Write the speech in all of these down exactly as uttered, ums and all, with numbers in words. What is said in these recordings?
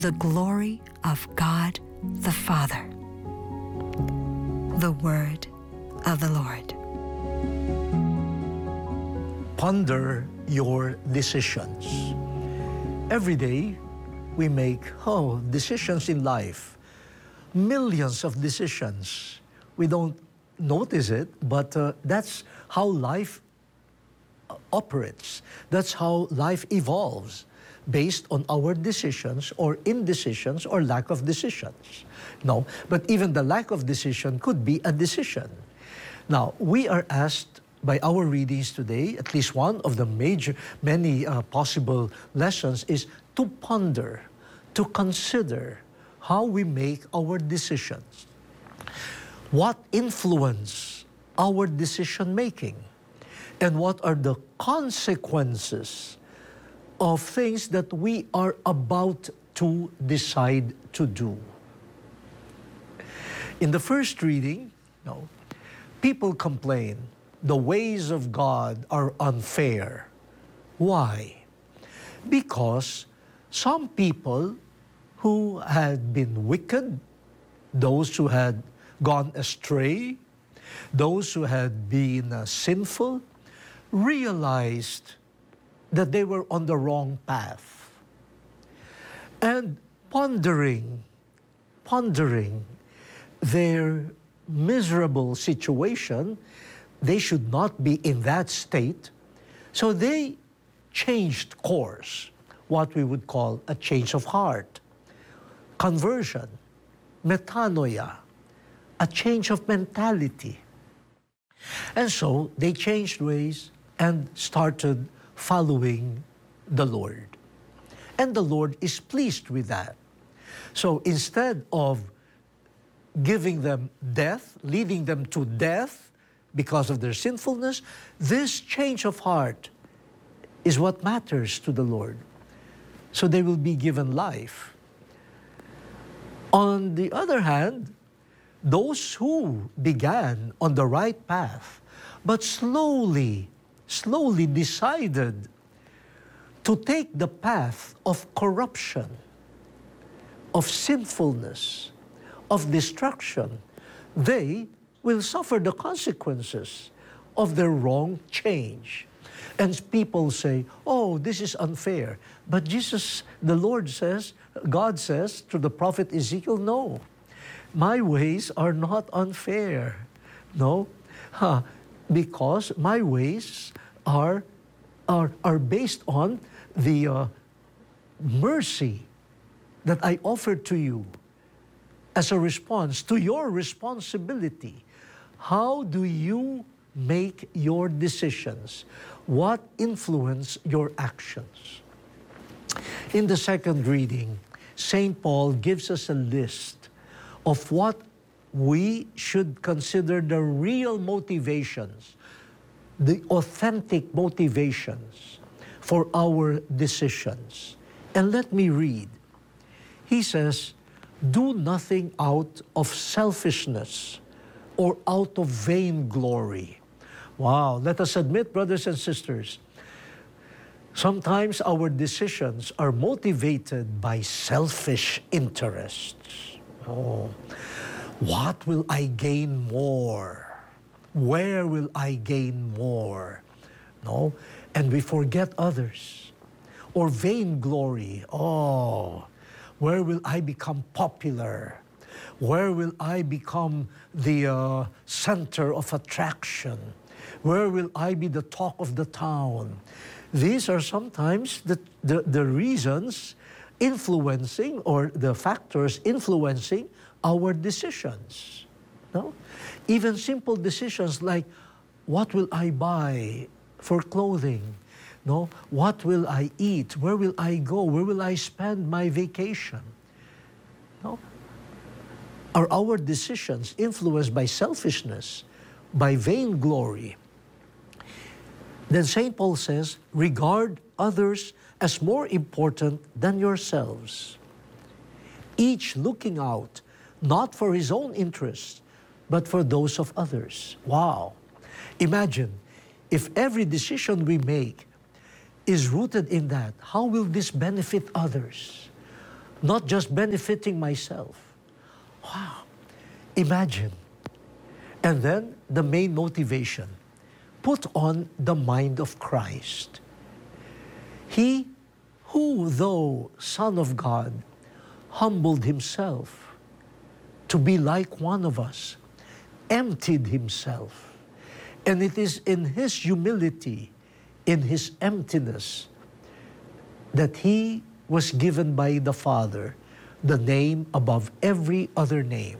the glory of God the Father. The word of the Lord. Ponder your decisions. Every day, we make, oh, decisions in life. Millions of decisions. We don't notice it, but uh, that's how life operates. That's how life evolves, based on our decisions or indecisions or lack of decisions. No, but even the lack of decision could be a decision. Now, we are asked by our readings today, at least one of the major, many uh, possible lessons is to ponder, to consider how we make our decisions. What influence our decision making? And what are the consequences of things that we are about to decide to do? In the first reading, no, people complain the ways of God are unfair. Why? Because some people who had been wicked, those who had gone astray, those who had been uh, sinful, realized that they were on the wrong path. And pondering, pondering their miserable situation, they should not be in that state. So they changed course, what we would call a change of heart, conversion, metanoia, a change of mentality. And so they changed ways and started following the Lord. And the Lord is pleased with that. So instead of giving them death, leading them to death because of their sinfulness, this change of heart is what matters to the Lord. So they will be given life. On the other hand, those who began on the right path, but slowly, slowly decided to take the path of corruption, of sinfulness, of destruction, they will suffer the consequences of their wrong change. And people say, oh, this is unfair. But Jesus, the Lord says, God says to the prophet Ezekiel, no, my ways are not unfair. No, huh. Because my ways are, are, are based on the uh, mercy that I offer to you as a response to your responsibility. How do you make your decisions? What influence your actions? In the second reading, Saint Paul gives us a list of what we should consider the real motivations, the authentic motivations for our decisions. And let me read. He says, do nothing out of selfishness or out of vainglory. Wow, let us admit, brothers and sisters, sometimes our decisions are motivated by selfish interests. Oh, what will I gain more? Where will I gain more? No, and we forget others. Or vainglory. Oh, where will I become popular? Where will I become the uh, center of attraction? Where will I be the talk of the town? These are sometimes the, the, the reasons influencing, or the factors influencing our decisions. No? Even simple decisions like, what will I buy for clothing? No? What will I eat? Where will I go? Where will I spend my vacation? No? Are our decisions influenced by selfishness, by vainglory? Then Saint Paul says, regard others as more important than yourselves, each looking out not for his own interests, but for those of others. Wow! Imagine, if every decision we make is rooted in that, how will this benefit others? not just benefiting myself. Wow, imagine. And then the main motivation, put on the mind of Christ. He who, though Son of God, humbled himself to be like one of us, emptied himself. And it is in his humility, in his emptiness, that he was given by the Father the name above every other name.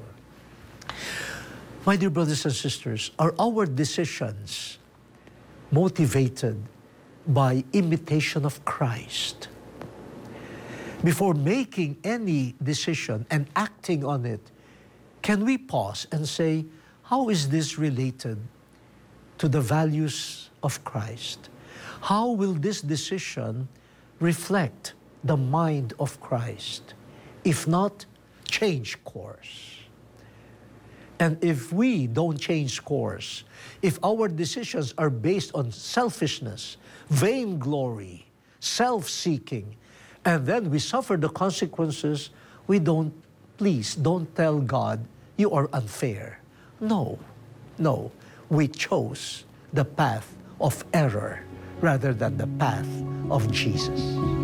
My dear brothers and sisters, are our decisions motivated by imitation of Christ? Before making any decision and acting on it, can we pause and say, how is this related to the values of Christ? How will this decision reflect the mind of Christ? If not, change course. And if we don't change course, if our decisions are based on selfishness, vainglory, self-seeking, and then we suffer the consequences, we don't, please don't tell God, you are unfair. No, no, we chose the path of error rather than the path of Jesus.